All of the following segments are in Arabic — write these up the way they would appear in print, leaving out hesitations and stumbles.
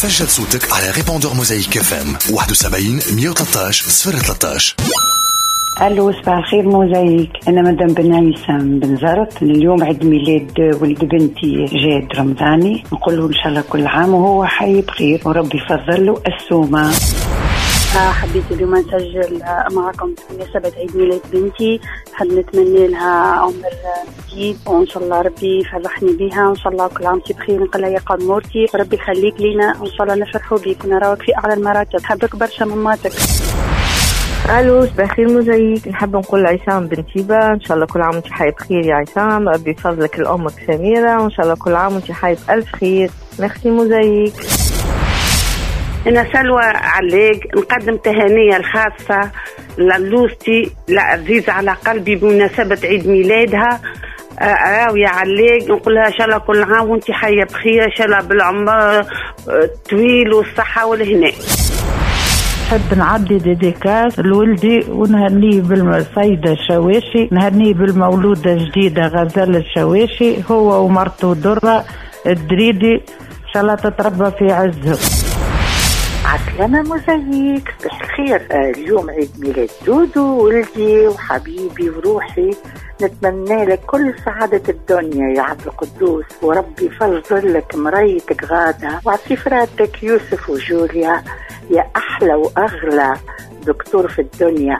سجل صوتك على ريبوندور موزايك FM 71 113 013. الو، صباح الخير موزايك. انا مدام بن عيسى بن زرط. اليوم عيد ميلاد ولد بنتي جاد رمضاني، نقول له ان شاء الله كل عام وهو حي بخير وربي يفضل له السومه. حبيت اليوم نسجل معكم بمناسبة عيد ميلاد بنتي. حد نتمنى لها عمر جديد وإن شاء الله ربي يفرحني بها، وإن شاء الله كل عام بخير. نقول لها يا قمورتي وربي يخليك لينا، وإن شاء الله نفرحوا بيك ونراك في أعلى المراتب. حبك برشا ماماتك. الو، صباح الخير موزايك. نحب نقول عصام بن تيبة ان شاء الله كل عام وانت حي بخير يا عصام، ربي بفضلك لامك سميرة، وان شاء الله كل عام وانت حي بألف خير. ميرسي موزايك. أنا سلوى علاق، نقدم تهانية الخاصة للوستي عزيزة على قلبي بمناسبة عيد ميلادها. راوية علاق، نقولها إن شاء الله كل عام وانت حية بخير، إن شاء الله بالعمر طويل والصحة والهناء. نحب نعدي ديديكاس لولدي ونهنيه بالسيدة الشواشي، نهنيه بالمولودة جديدة غزالة الشواشي، هو ومرته درة الدريدي، إن شاء الله تتربى في عزهم. عسلامة موزايك، بالخير. اليوم عيد ميلاد دودو ولدي وحبيبي وروحي، نتمنى لك كل سعادة الدنيا يا عبد القدوس، وربي يفضل لك مريتك غادة وعفيفراتك يوسف وجوليا، يا أحلى وأغلى دكتور في الدنيا.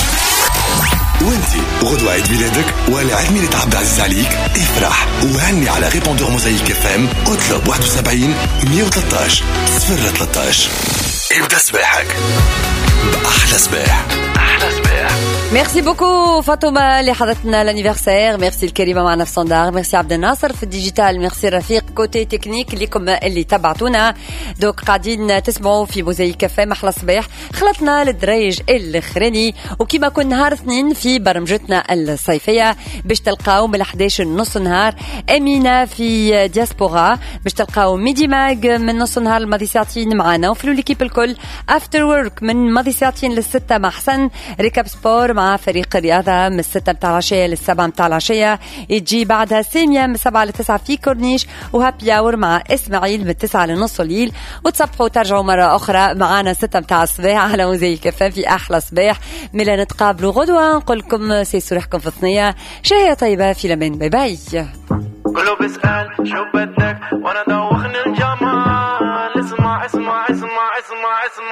وانتي غدوة عيد ميلادك ولا عيد ميلاد عبد العزيز عليك؟ افرح وهني على ريبوندور موزايك FM، اطلب 71 113 013. ابدأ صباحك بأحلى صباح. أحلى صباح. ميرسي بوكو فاطمة اللي حضرتنا لانيفرسير، ميرسي الكريمة معنا في صندار، ميرسي عبد الناصر في الديجيتال، ميرسي رفيق كوتي تكنيك لكم اللي تبعتونا. دوك قاعدين تسمعوا في موزايك FM أحلى صباح. خلطنا للدريج الاخراني، وكما كنا نهار اثنين في برمجتنا الصيفية باش تلقاو من 11 نص نهار أمينة في دياسبورا، باش تلقاو ميدي ماج من نص نهار الماضي ساعتين معنا، وفلو ليكيب الكل افتر ورك من ماضي ساعتين للستة مع حسن، ريكاب سبور مع فريق الرياضة من 6 متاع العشية للسبعة متاع العشية، يجي بعدها سامية من 7 ل9 في كورنيش، وهابي اور مع إسماعيل من 9 لنص الليل، وتصبحوا ترجعوا مرة أخرى معنا 6 متاع الصباح على موزايك FM في أحلى صباح. ملا نتقابلوا غدوة، نقول لكم سيسوا ريحكم في الثنية، شهية طيبة في لمن. باي باي. كله بيسأل شو بدك وانا دوخني الجمال، اسمع اسمع اسمع اسمع اسمع